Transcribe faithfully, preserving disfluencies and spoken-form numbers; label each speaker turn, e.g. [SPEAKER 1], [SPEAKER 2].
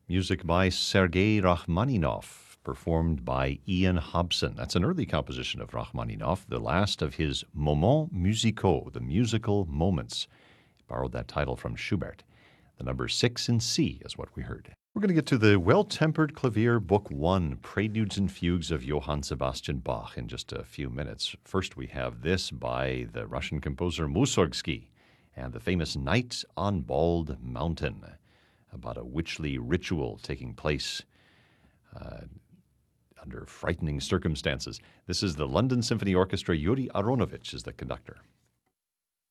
[SPEAKER 1] Music by Sergei Rachmaninoff, performed by Ian Hobson. That's an early composition of Rachmaninoff, the last of his Moments musicaux, the musical moments. He borrowed that title from Schubert. The number six in C is what we heard. We're going to get to the Well-Tempered Clavier, Book One, Preludes and Fugues of Johann Sebastian Bach in just a few minutes. First, we have this by the Russian composer Mussorgsky and the famous Night on Bald Mountain, about a witchly ritual taking place uh, under frightening circumstances. This is the London Symphony Orchestra. Yuri Aronovich is the conductor.